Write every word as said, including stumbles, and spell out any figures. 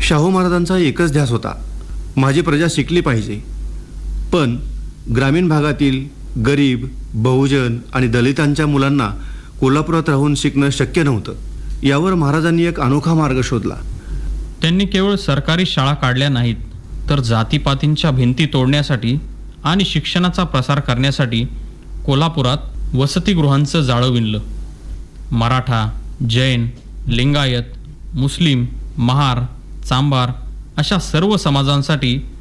शाहू महाराजांचा एकच ध्यास होता, माझी प्रजा शिकली पाहिजे. पण ग्रामीण भागातील गरीब, बहुजन आणि दलितांच्या मुलांना कोल्हापुरात राहून शिकणं शक्य नव्हतं. यावर महाराजांनी एक अनोखा मार्ग शोधला. त्यांनी केवळ सरकारी शाळा काढल्या नाहीत, तर जातीपातींच्या भिंती तोडण्यासाठी आणि शिक्षणाचा प्रसार करण्यासाठी कोल्हापुरात वसतिगृहांचं जाळं विणलं. मराठा, जैन, लिंगायत, मुस्लिम, महार, चांभार अशा सर्व समाजांसाठी